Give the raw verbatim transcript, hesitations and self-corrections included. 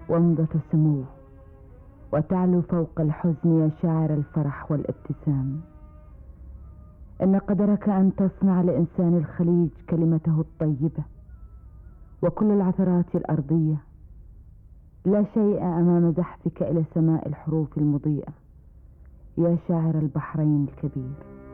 ومضة سمو، وتعلو فوق الحزن يا شاعر الفرح والابتسام. إن قدرك أن تصنع لإنسان الخليج كلمته الطيبة وكل العثرات الأرضية لا شيء أمام زحفك إلى سماء الحروف المضيئة يا شاعر البحرين الكبير.